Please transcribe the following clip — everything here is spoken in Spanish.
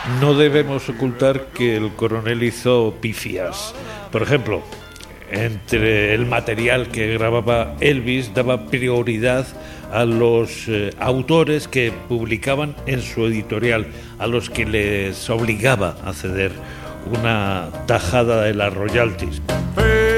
No debemos ocultar que el coronel hizo pifias. Por ejemplo, entre el material que grababa Elvis daba prioridad a los autores que publicaban en su editorial, a los que les obligaba a ceder una tajada de las royalties.